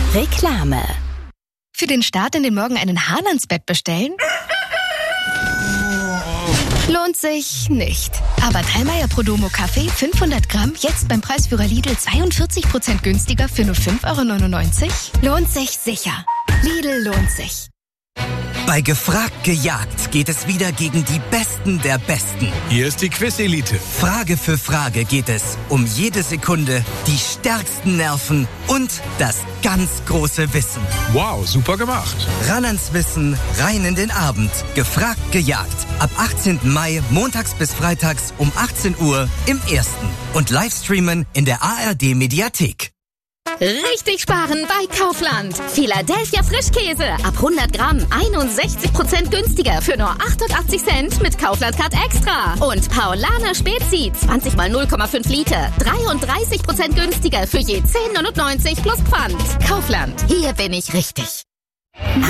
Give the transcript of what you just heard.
Reklame. Für den Start in den Morgen einen Hahn ans Bett bestellen? Lohnt sich nicht. Aber Thallmeier Prodomo Kaffee 500 Gramm jetzt beim Preisführer Lidl 42% günstiger für nur 5,99 €? Lohnt sich sicher. Lidl lohnt sich. Bei Gefragt gejagt geht es wieder gegen die Besten der Besten. Hier ist die Quiz-Elite. Frage für Frage geht es um jede Sekunde, die stärksten Nerven und das ganz große Wissen. Wow, super gemacht. Ran ans Wissen, rein in den Abend. Gefragt gejagt. Ab 18. Mai, montags bis freitags um 18 Uhr im Ersten. Und Livestreamen in der ARD-Mediathek. Richtig sparen bei Kaufland. Philadelphia Frischkäse. Ab 100 Gramm 61% günstiger für nur 88 Cent mit Kaufland-Card Extra. Und Paulaner Spezi 20 mal 0,5 Liter. 33% günstiger für je 10,99 plus Pfand. Kaufland. Hier bin ich richtig.